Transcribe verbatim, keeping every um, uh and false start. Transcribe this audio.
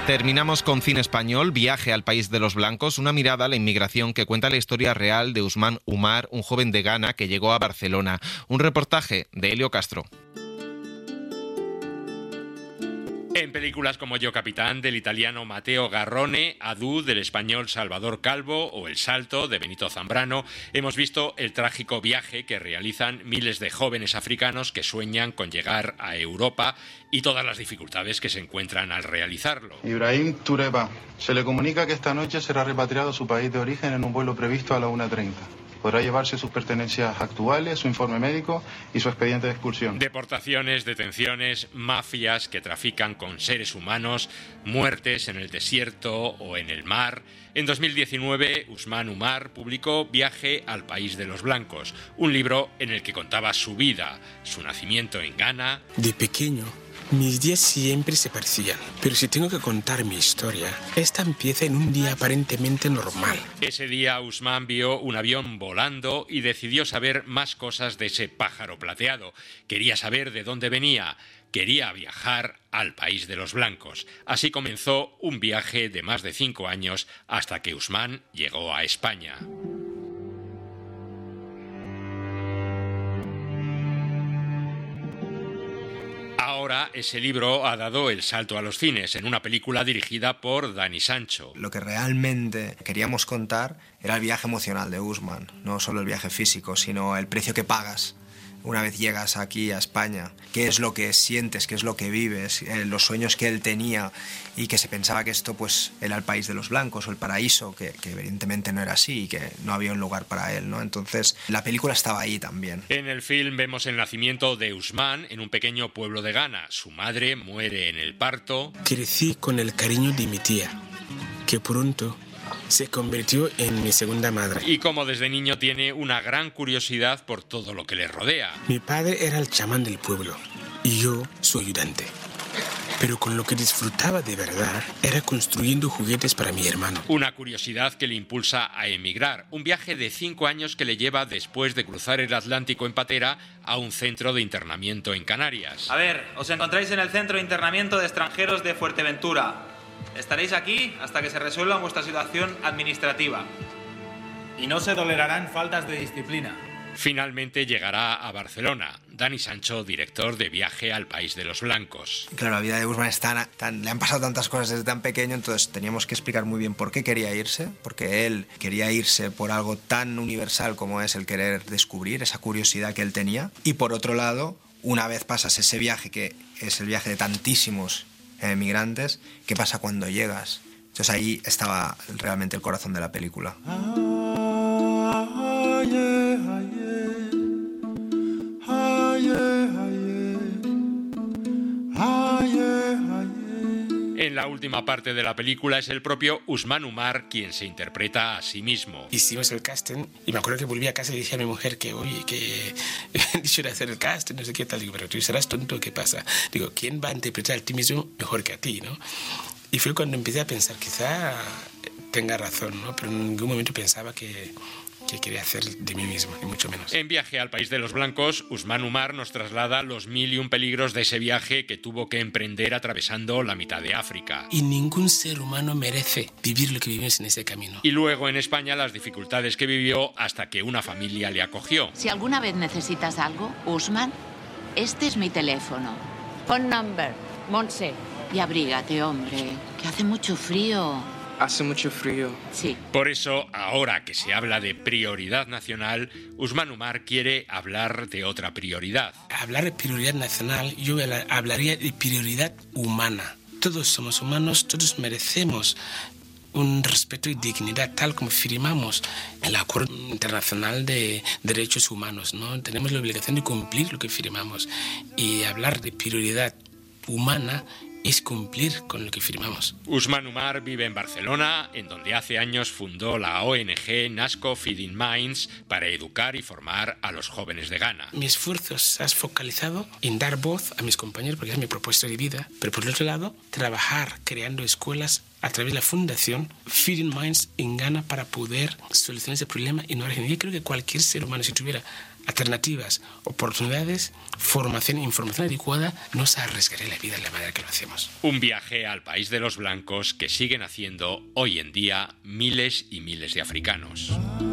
Terminamos con cine español, Viaje al país de los blancos, una mirada a la inmigración que cuenta la historia real de Usman Umar, un joven de Ghana que llegó a Barcelona. Un reportaje de Helio Castro. En películas como Yo Capitán, del italiano Matteo Garrone, Adu, del español Salvador Calvo, o El Salto, de Benito Zambrano, hemos visto el trágico viaje que realizan miles de jóvenes africanos que sueñan con llegar a Europa y todas las dificultades que se encuentran al realizarlo. Ibrahim Toureba. Se le comunica que esta noche será repatriado a su país de origen en un vuelo previsto a la una treinta. Podrá llevarse sus pertenencias actuales, su informe médico y su expediente de expulsión. Deportaciones, detenciones, mafias que trafican con seres humanos, muertes en el desierto o en el mar. En dos mil diecinueve, Usman Umar publicó Viaje al país de los blancos, un libro en el que contaba su vida, su nacimiento en Ghana. De pequeño, mis días siempre se parecían, pero si tengo que contar mi historia, esta empieza en un día aparentemente normal. Ese día Usman vio un avión volando y decidió saber más cosas de ese pájaro plateado. Quería saber de dónde venía, quería viajar al país de los blancos. Así comenzó un viaje de más de cinco años hasta que Usman llegó a España. Ahora ese libro ha dado el salto a los cines en una película dirigida por Dani Sancho. Lo que realmente queríamos contar era el viaje emocional de Usman, no solo el viaje físico, sino el precio que pagas una vez llegas aquí a España, qué es lo que sientes, qué es lo que vives, eh, los sueños que él tenía y que se pensaba que esto pues era el país de los blancos o el paraíso, que, que evidentemente no era así y que no había un lugar para él, ¿no? Entonces la película estaba ahí también. En el film vemos el nacimiento de Usman en un pequeño pueblo de Ghana. Su madre muere en el parto. Crecí con el cariño de mi tía, que pronto se convirtió en mi segunda madre. Y como desde niño tiene una gran curiosidad por todo lo que le rodea. Mi padre era el chamán del pueblo y yo su ayudante. Pero con lo que disfrutaba de verdad era construyendo juguetes para mi hermano. Una curiosidad que le impulsa a emigrar. Un viaje de cinco años que le lleva, después de cruzar el Atlántico en patera, a un centro de internamiento en Canarias. A ver, os encontráis en el Centro de Internamiento de Extranjeros de Fuerteventura. Estaréis aquí hasta que se resuelva vuestra situación administrativa. Y no se tolerarán faltas de disciplina. Finalmente llegará a Barcelona. Dani Sancho, director de Viaje al país de los blancos. Claro, la vida de Usman es tan, tan, le han pasado tantas cosas desde tan pequeño, entonces teníamos que explicar muy bien por qué quería irse, porque él quería irse por algo tan universal como es el querer descubrir, esa curiosidad que él tenía. Y por otro lado, una vez pasas ese viaje, que es el viaje de tantísimos emigrantes, ¿qué pasa cuando llegas? Entonces ahí estaba realmente el corazón de la película. En la última parte de la película es el propio Usman Umar quien se interpreta a sí mismo. Hicimos el casting y me acuerdo que volví a casa y dije a mi mujer que, oye, que me han dicho de hacer el casting, no sé qué tal. Digo, pero tú serás tonto, ¿qué pasa? Digo, ¿quién va a interpretar a ti mismo mejor que a ti, no? Y fue cuando empecé a pensar, quizá tenga razón, ¿no? Pero en ningún momento pensaba que... que quería hacer de mí mismo, ni mucho menos. En Viaje al país de los blancos, Usman Umar nos traslada los mil y un peligros de ese viaje que tuvo que emprender atravesando la mitad de África. Y ningún ser humano merece vivir lo que vivimos en ese camino. Y luego en España las dificultades que vivió hasta que una familia le acogió. Si alguna vez necesitas algo, Usman, este es mi teléfono. Phone number, Montse. Y abrígate, hombre, que hace mucho frío. Hace mucho frío. Sí. Por eso, ahora que se habla de prioridad nacional, Usman Umar quiere hablar de otra prioridad. Hablar de prioridad nacional, yo hablaría de prioridad humana. Todos somos humanos, todos merecemos un respeto y dignidad, tal como firmamos el Acuerdo Internacional de Derechos Humanos, ¿no? Tenemos la obligación de cumplir lo que firmamos. Y hablar de prioridad humana es cumplir con lo que firmamos. Usman Umar vive en Barcelona, en donde hace años fundó la O N G Nasco Feeding Minds para educar y formar a los jóvenes de Ghana. Mi esfuerzo se ha focalizado en dar voz a mis compañeros, porque es mi propuesta de vida, pero por el otro lado, trabajar creando escuelas a través de la fundación Feeding Minds en Ghana para poder solucionar ese problema y no Argentina. Yo creo que cualquier ser humano, si tuviera alternativas, oportunidades, formación e información adecuada, no se arriesgaré la vida en la manera que lo hacemos. Un viaje al país de los blancos que siguen haciendo hoy en día miles y miles de africanos.